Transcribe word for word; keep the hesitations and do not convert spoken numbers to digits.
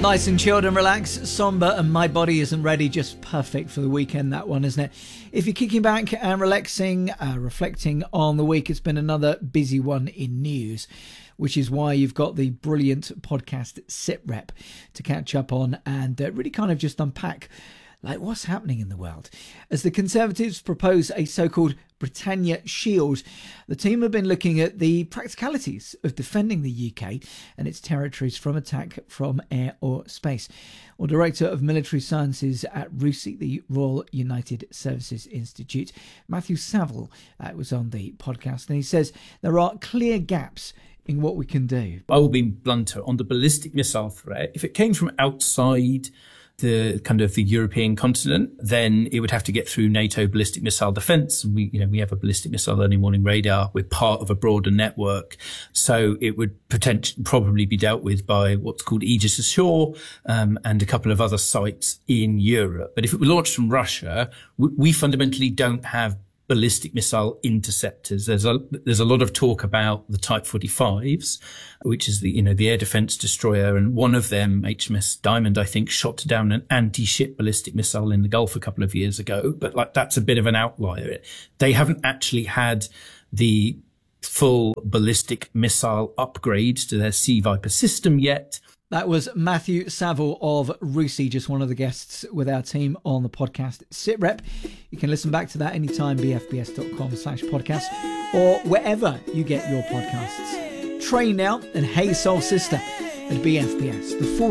Nice and chilled and relaxed, somber, and My Body Isn't Ready. Just perfect for the weekend, that one, isn't it? If you're kicking back and relaxing, uh, reflecting on the week, it's been another busy one in news, which is why you've got the brilliant podcast SitRep to catch up on and uh, really kind of just unpack like what's happening in the world. As the Conservatives propose a so-called Britannia Shield, the team have been looking at the practicalities of defending the U K and its territories from attack from air or space. Well, Director of Military Sciences at R U S I, the Royal United Services Institute, Matthew Saville, uh, was on the podcast, and he says there are clear gaps in what we can do. I will be blunter on the ballistic missile threat. If it came from outside the kind of the European continent, then it would have to get through NATO ballistic missile defense. And we, you know, we have a ballistic missile early warning radar. We're part of a broader network. So it would potentially probably be dealt with by what's called Aegis Ashore, um, and a couple of other sites in Europe. But if it were launched from Russia, we, we fundamentally don't have ballistic missile interceptors. There's a there's a lot of talk about the Type forty-fives, which is the you know the air defense destroyer, and one of them, H M S Diamond, I think, shot down an anti-ship ballistic missile in the Gulf a couple of years ago. But like that's a bit of an outlier. They haven't actually had the full ballistic missile upgrades to their Sea Viper system yet. That was Matthew Saville of R U S I, just one of the guests with our team on the podcast SitRep. You can listen back to that anytime, b f b s dot com slash podcast, or wherever you get your podcasts. Train now and Hey Soul Sister at B F B S. The full